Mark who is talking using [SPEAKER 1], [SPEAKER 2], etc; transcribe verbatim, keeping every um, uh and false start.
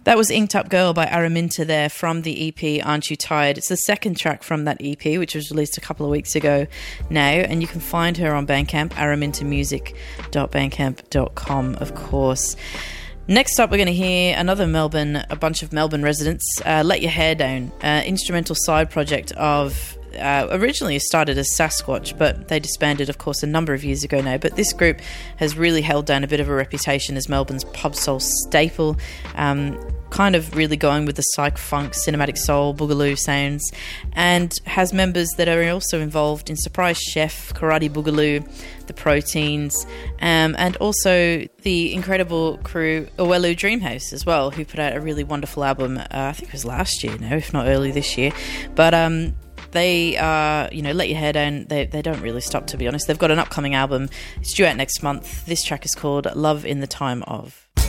[SPEAKER 1] That was Inked Up Girl by Araminta there from the E P Aren't You Tired? It's the second track from that E P, which was released a couple of weeks ago now, and you can find her on Bandcamp, araminta music dot bandcamp dot com, of course. Next up, we're going to hear another Melbourne, a bunch of Melbourne residents, uh, Let Your Hair Down, uh, instrumental side project of... Uh, originally started as Sasquatch, but they disbanded, of course, a number of years ago now. But this group has really held down a bit of a reputation as Melbourne's pub soul staple, um, kind of really going with the psych funk, cinematic soul, boogaloo sounds, and has members that are also involved in Surprise Chef, Karate Boogaloo, The Proteins, um, and also the incredible crew Owelu Dreamhouse as well, who put out a really wonderful album, uh, I think it was last year now, if not early this year. But um They are, you know, Let Your Hair Down. They they don't really stop, to be honest. They've got an upcoming album. It's due out next month. This track is called Love in the Time Of.